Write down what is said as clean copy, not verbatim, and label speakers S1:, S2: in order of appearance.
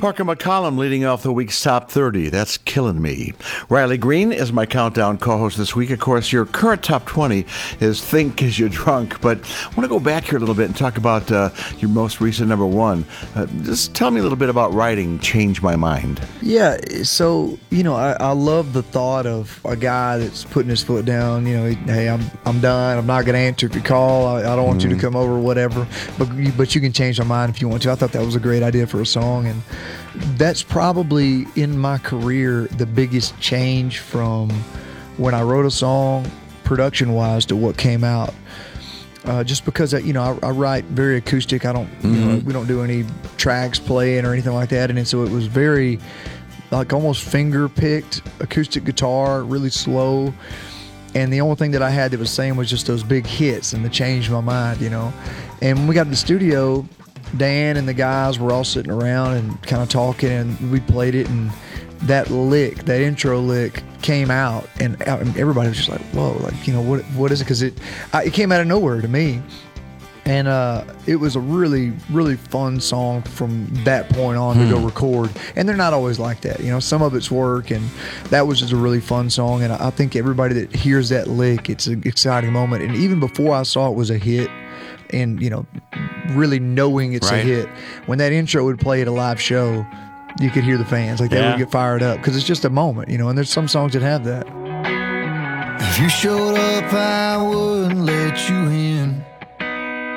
S1: Parker McCollum leading off the week's top 30. That's killing me. Riley Green is my countdown co-host this week. Of course, your current top 20 is Think As You're Drunk. But I want to go back here a little bit and talk about your most recent number one. Just tell me a little bit about writing Change My Mind.
S2: Yeah, so, I love the thought of a guy that's putting his foot down. Hey, I'm done. I'm not going to answer if you call. I don't want you to come over, whatever. But you can change my mind if you want to. I thought that was a great idea for a song, and that's probably in my career the biggest change from when I wrote a song production wise to what came out. Just because I write very acoustic. I don't we don't do any tracks playing or anything like that, and so it was very like almost finger picked acoustic guitar, really slow. And the only thing that I had that was same was just those big hits and the Change My Mind, And when we got in the studio, Dan and the guys were all sitting around and kind of talking, and we played it, and that intro lick came out, and everybody was just like, whoa, like, what is it? Because it came out of nowhere to me. And it was a really, really fun song from that point on to go record. And they're not always like that. Some of it's work, and that was just a really fun song. And I think everybody that hears that lick, it's an exciting moment. And even before I saw it was a hit, and, really knowing it's a hit, when that intro would play at a live show, you could hear the fans. Like, they would get fired up because it's just a moment, and there's some songs that have that.
S3: If you showed up, I wouldn't let you in.